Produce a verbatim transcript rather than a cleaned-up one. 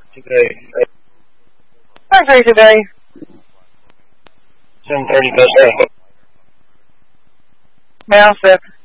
Today. I'm free today. seven thirty best day. May I sit?